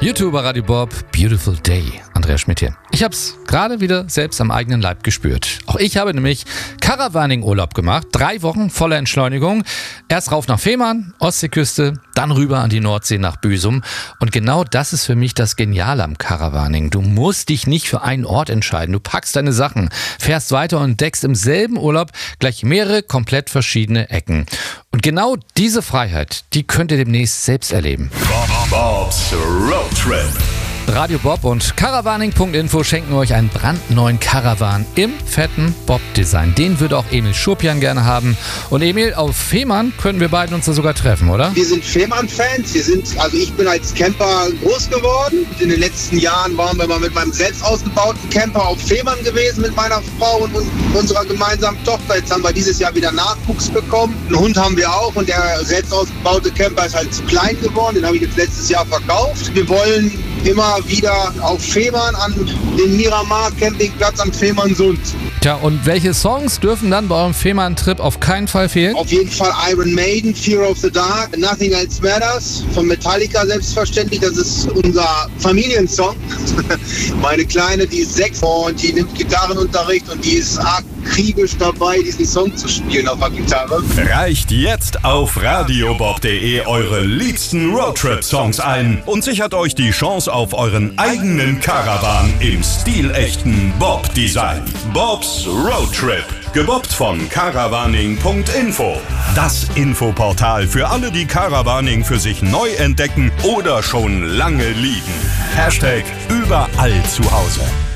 YouTube bei Radio Bob, Beautiful Day. Andreas Schmidt hier. Ich habe es gerade wieder selbst am eigenen Leib gespürt. Auch ich habe nämlich Caravaning-Urlaub gemacht. 3 Wochen voller Entschleunigung. Erst rauf nach Fehmarn, Ostseeküste, dann rüber an die Nordsee nach Büsum. Und genau das ist für mich das Geniale am Caravaning. Du musst dich nicht für einen Ort entscheiden. Du packst deine Sachen, fährst weiter und entdeckst im selben Urlaub gleich mehrere komplett verschiedene Ecken. Und genau diese Freiheit, die könnt ihr demnächst selbst erleben. Bob's Road Trip. Radio Bob und Caravaning.info schenken euch einen brandneuen Caravan im fetten Bob-Design. Den würde auch Emil Schurpian gerne haben. Und Emil, auf Fehmarn können wir beiden uns da sogar treffen, oder? Wir sind Fehmarn-Fans. Ich bin als Camper groß geworden. In den letzten Jahren waren wir mal mit meinem selbst ausgebauten Camper auf Fehmarn gewesen mit meiner Frau und unserer gemeinsamen Tochter. Jetzt haben wir dieses Jahr wieder Nachwuchs bekommen. Einen Hund haben wir auch und der selbst ausgebaute Camper ist halt zu klein geworden. Den habe ich jetzt letztes Jahr verkauft. Wir wollen immer wieder auf Fehmarn an den Miramar Campingplatz am Fehmarnsund. Tja, und welche Songs dürfen dann bei eurem Fehmarn-Trip auf keinen Fall fehlen? Auf jeden Fall Iron Maiden, Fear of the Dark, Nothing Else Matters von Metallica selbstverständlich. Das ist unser Familiensong. Meine Kleine, die ist 6 und die nimmt Gitarrenunterricht und die ist akribisch dabei, diesen Song zu spielen auf der Gitarre. Reicht jetzt auf radiobob.de eure liebsten Roadtrip-Songs ein und sichert euch die Chance auf euren eigenen Caravan im stilechten Bob-Design. Bob's Road Trip. Gebobbt von Caravaning.info. Das Infoportal für alle, die Caravaning für sich neu entdecken oder schon lange lieben. #überall zu Hause.